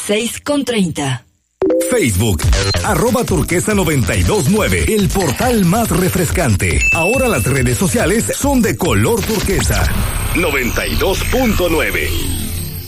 6:30. Facebook, @turquesa929, el portal más refrescante. Ahora las redes sociales son de color turquesa. 92.9.